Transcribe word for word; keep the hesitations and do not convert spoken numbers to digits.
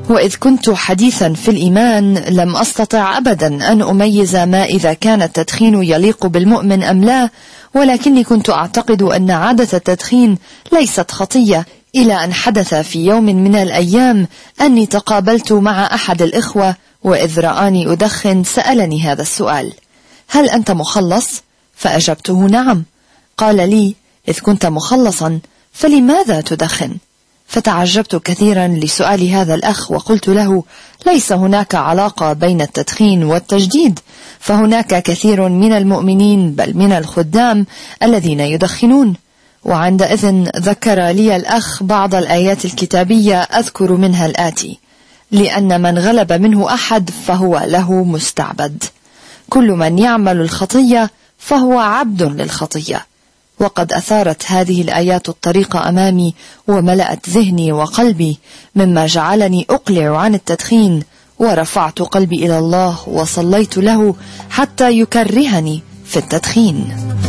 وإذ كنت حديثا في الإيمان لم أستطع أبدا أن أميز ما إذا كان التدخين يليق بالمؤمن أم لا، ولكني كنت أعتقد أن عادة التدخين ليست خطية، إلى أن حدث في يوم من الأيام أني تقابلت مع أحد الإخوة، وإذ رآني أدخن سألني هذا السؤال: هل أنت مخلص؟ فأجبته نعم. قال لي: إذ كنت مخلصا فلماذا تدخن؟ فتعجبت كثيرا لسؤال هذا الأخ، وقلت له: ليس هناك علاقة بين التدخين والتجديد، فهناك كثير من المؤمنين بل من الخدام الذين يدخنون. وعندئذ ذكر لي الأخ بعض الآيات الكتابية أذكر منها الآتي: لأن من غلب منه أحد فهو له مستعبد، كل من يعمل الخطية فهو عبد للخطية. وقد أثارت هذه الآيات الطريق أمامي وملأت ذهني وقلبي، مما جعلني أقلع عن التدخين، ورفعت قلبي إلى الله وصليت له حتى يكرهني في التدخين.